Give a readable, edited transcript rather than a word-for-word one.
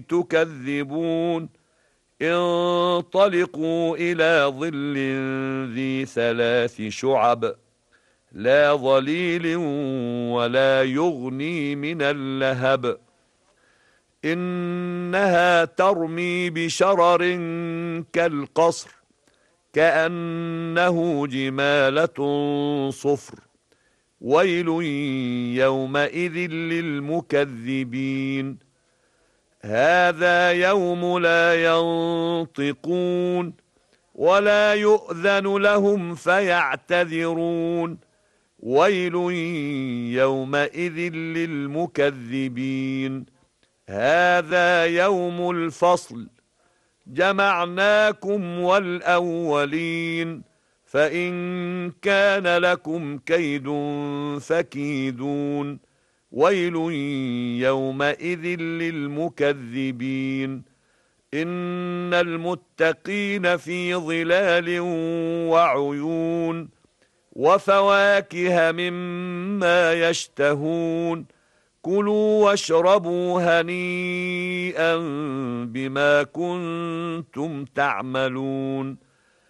تكذبون انطلقوا إلى ظل ذي 3 شعب لا ظليل ولا يغني من اللهب إنها ترمي بشرر كالقصر كأنه جمالة صفر ويل يومئذ للمكذبين هذا يوم لا ينطقون ولا يؤذن لهم فيعتذرون ويل يومئذ للمكذبين هذا يوم الفصل جمعناكم والأولين فإن كان لكم كيد فكيدون ويل يومئذ للمكذبين إن المتقين في ظلال وعيون وفواكه مما يشتهون كلوا واشربوا هنيئا بما كنتم تعملون